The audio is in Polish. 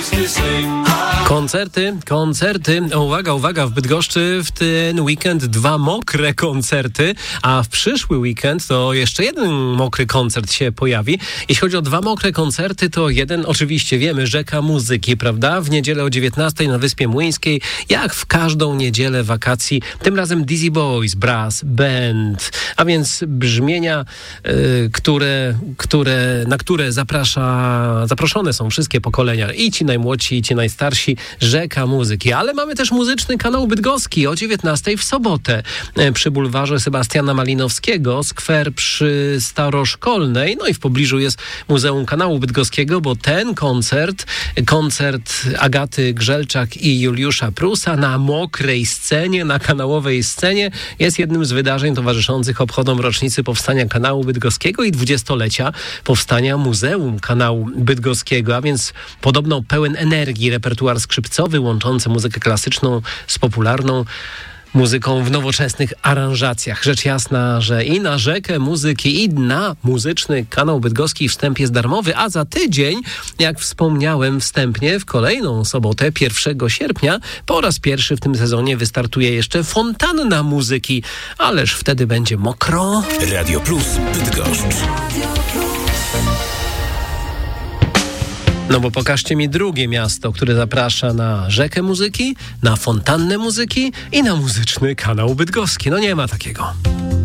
Koncerty. Uwaga, w Bydgoszczy w ten weekend 2 mokre koncerty, a w przyszły weekend to jeszcze jeden mokry koncert się pojawi. Jeśli chodzi o 2 mokre koncerty, to jeden oczywiście wiemy, Rzeka Muzyki, prawda? W niedzielę o 19 na Wyspie Młyńskiej, jak w każdą niedzielę wakacji, tym razem Dizzy Boys, Brass Band, a więc brzmienia, na które zaproszone są wszystkie pokolenia, i ci najmłodsi, i ci najstarsi. Rzeka Muzyki. Ale mamy też muzyczny kanał bydgoski o 19 w sobotę przy bulwarze Sebastiana Malinowskiego, skwer przy Staroszkolnej. No i w pobliżu jest Muzeum Kanału Bydgoskiego, bo ten koncert Agaty Grzelczak i Juliusza Prusa na mokrej scenie, na kanałowej scenie, jest jednym z wydarzeń towarzyszących obchodom rocznicy powstania Kanału Bydgoskiego i 20-lecia powstania Muzeum Kanału Bydgoskiego, a więc podobno pełen energii repertuar skrzypcowy łączący muzykę klasyczną z popularną muzyką w nowoczesnych aranżacjach. Rzecz jasna, że i na Rzekę Muzyki, i na muzyczny kanał bydgoski wstęp jest darmowy, a za tydzień, jak wspomniałem wstępnie, w kolejną sobotę, 1 sierpnia, po raz pierwszy w tym sezonie wystartuje jeszcze fontanna muzyki. Ależ wtedy będzie mokro. Radio Plus Bydgoszcz. No bo pokażcie mi drugie miasto, które zaprasza na Rzekę Muzyki, na fontannę muzyki i na muzyczny kanał bydgoski. No nie ma takiego.